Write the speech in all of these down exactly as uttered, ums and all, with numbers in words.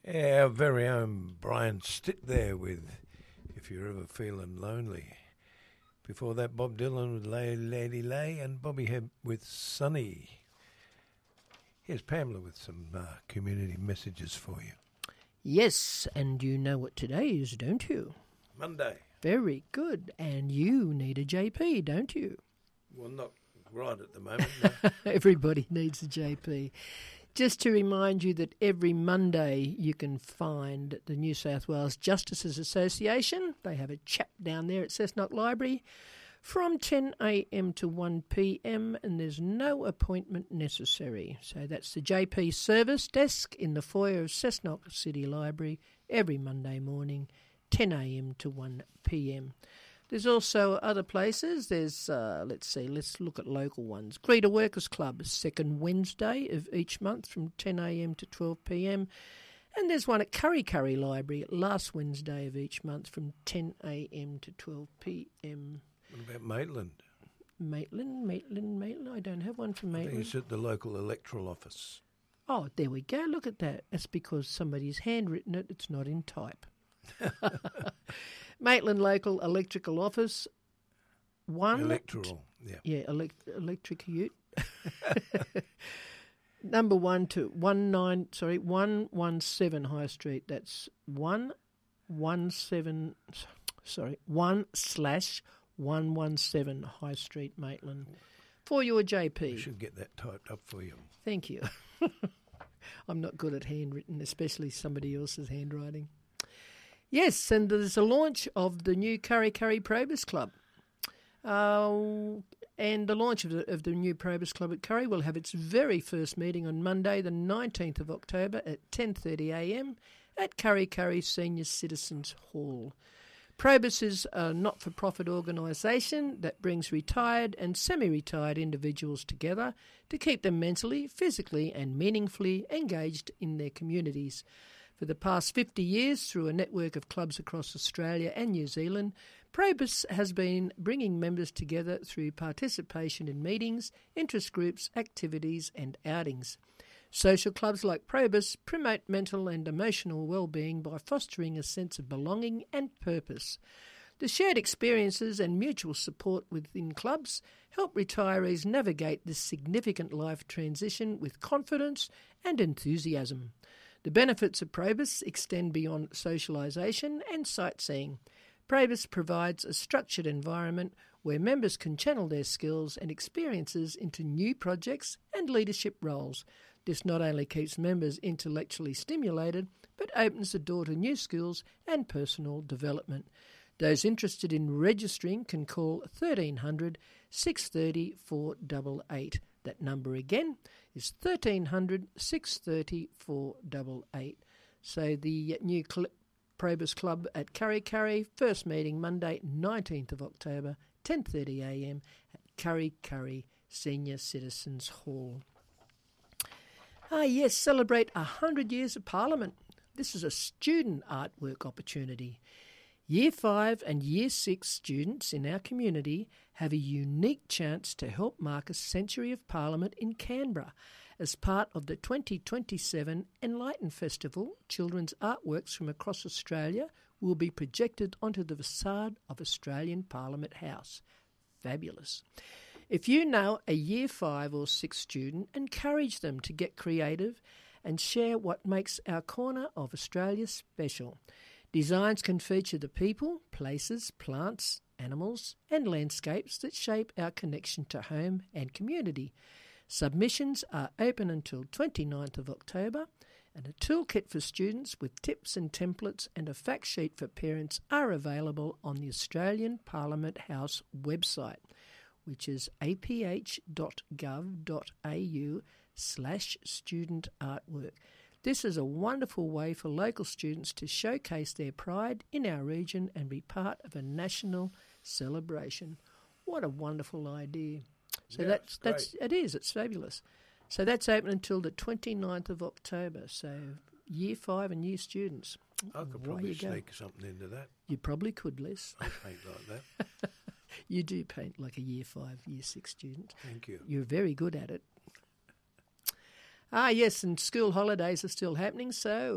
Our very own Brian Stitt there with If You're Ever Feeling Lonely. Before that, Bob Dylan with Lay, Lady Lay, and Bobby Hebb with Sunny. Here's Pamela with some uh, community messages for you. Yes, and you know what today is, don't you? Monday. Very good. And you need a J P, don't you? Well, not right at the moment. No. Everybody needs a J P. Just to remind you that every Monday you can find the New South Wales Justices Association. They have a chat down there at Cessnock Library from ten a.m. to one p.m. and there's no appointment necessary. So that's the J P service desk in the foyer of Cessnock City Library every Monday morning, ten a.m. to one p.m. There's also other places. There's, uh, let's see, let's look at local ones. Greeter Workers Club, second Wednesday of each month from ten a.m. to twelve p.m. And there's one at Curry Curry Library last Wednesday of each month from ten a.m. to twelve p.m. What about Maitland? Maitland, Maitland, Maitland. I don't have one for I Maitland. think it's at the local electoral office. Oh, there we go. Look at that. That's because somebody's handwritten it. It's not in type. Maitland Local Electrical Office. One. Electoral, yeah. Yeah, elect, electric ute. Number one to one nine. Sorry, one one seven High Street. That's one one seven. Sorry, one slash one one seven High Street, Maitland. For your J P. We should get that typed up for you. Thank you. I'm not good at handwritten, especially somebody else's handwriting. Yes, and there's a launch of the new Curry Curry Probus Club. Uh, and the launch of the, of the new Probus Club at Curry will have its very first meeting on Monday, the nineteenth of October at ten thirty a.m. at Curry Curry Senior Citizens Hall. Probus is a not-for-profit organisation that brings retired and semi-retired individuals together to keep them mentally, physically and meaningfully engaged in their communities. For the past fifty years, through a network of clubs across Australia and New Zealand, Probus has been bringing members together through participation in meetings, interest groups, activities and outings. Social clubs like Probus promote mental and emotional well-being by fostering a sense of belonging and purpose. The shared experiences and mutual support within clubs help retirees navigate this significant life transition with confidence and enthusiasm. The benefits of Probus extend beyond socialisation and sightseeing. Probus provides a structured environment where members can channel their skills and experiences into new projects and leadership roles. This not only keeps members intellectually stimulated, but opens the door to new skills and personal development. Those interested in registering can call thirteen hundred, six thirty, four eight eight. That number again is thirteen hundred, six thirty, four eight eight. So the new Cl- Probus Club at Curry Curry, first meeting Monday, nineteenth of October, ten thirty a.m. at Curry Curry Senior Citizens Hall. Ah yes, celebrate one hundred years of Parliament. This is a student artwork opportunity. Year five and Year six students in our community have a unique chance to help mark a century of Parliament in Canberra. As part of the twenty twenty-seven Enlighten Festival, children's artworks from across Australia will be projected onto the facade of Australian Parliament House. Fabulous. If you know a Year five or six student, encourage them to get creative and share what makes our corner of Australia special. Designs can feature the people, places, plants, animals and landscapes that shape our connection to home and community. Submissions are open until twenty-ninth of October, and a toolkit for students with tips and templates and a fact sheet for parents are available on the Australian Parliament House website, which is aph.gov.au slash student artwork. This is a wonderful way for local students to showcase their pride in our region and be part of a national celebration. What a wonderful idea. So yeah, that's that's it is, it's fabulous. So that's open until the twenty-ninth of October. So year five and year students. I could probably sneak something into that. You probably could, Les. I paint like that. You do paint like a year five, year six student. Thank you. You're very good at it. Ah, yes, and school holidays are still happening, so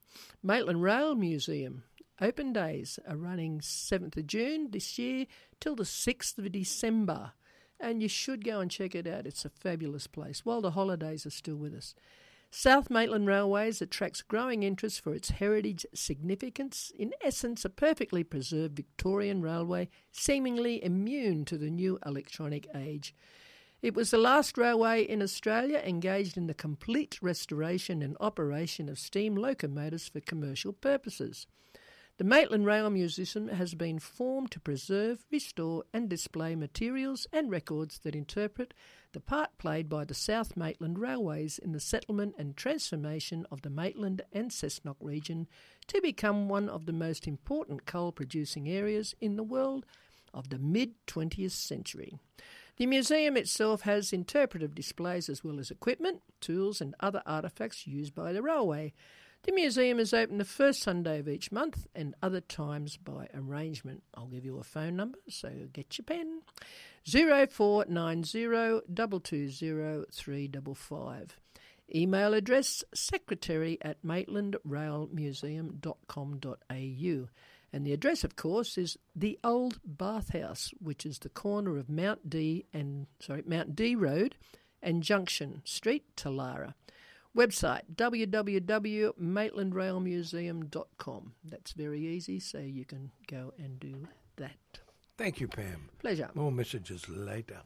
Maitland Rail Museum. Open days are running seventh of June this year till the sixth of December. And you should go and check it out. It's a fabulous place while the holidays are still with us. South Maitland Railways attracts growing interest for its heritage significance. In essence, a perfectly preserved Victorian railway seemingly immune to the new electronic age. It was the last railway in Australia engaged in the complete restoration and operation of steam locomotives for commercial purposes. The Maitland Rail Museum has been formed to preserve, restore and display materials and records that interpret the part played by the South Maitland Railways in the settlement and transformation of the Maitland and Cessnock region to become one of the most important coal-producing areas in the world of the mid-twentieth century. The museum itself has interpretive displays as well as equipment, tools and other artefacts used by the railway. The museum is open the first Sunday of each month and other times by arrangement. I'll give you a phone number, so get your pen. zero four nine zero two two zero three five five. Email address secretary at maitland rail museum dot com dot a u. And the address, of course, is the Old Bathhouse, which is the corner of Mount D and sorry Mount D Road and Junction Street, Talara. Website w w w dot maitland rail museum dot com. That's very easy, so you can go and do that. Thank you, Pam. Pleasure. More messages later.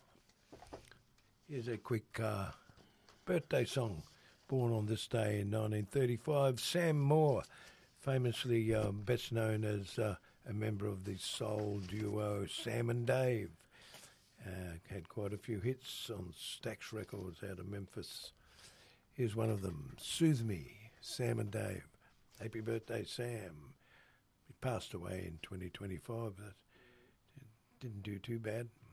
Here's a quick uh, birthday song. Born on this day in nineteen thirty-five, Sam Moore, famously uh, best known as uh, a member of the soul duo Sam and Dave. Uh, had quite a few hits on Stax Records out of Memphis. Here's one of them, Soothe Me, Sam and Dave. Happy birthday, Sam. He passed away in twenty twenty-five, but didn't do too bad.